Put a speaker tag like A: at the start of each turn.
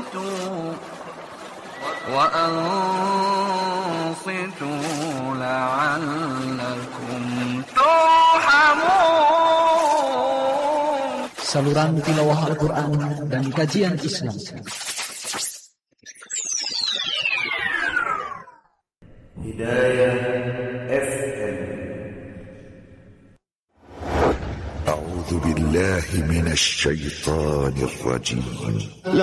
A: وأنصتوا لعلكم ترحمون.
B: Saluran tilawah Al-Quran dan kajian Islam.
C: Hidayah FM.
D: أعوذ بالله من الشيطان الرجيم.